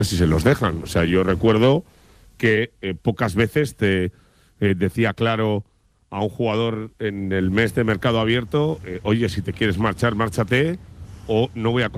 si se los dejan. O sea, yo recuerdo que pocas veces te decía claro a un jugador en el mes de mercado abierto, oye, si te quieres marchar, márchate, o no voy a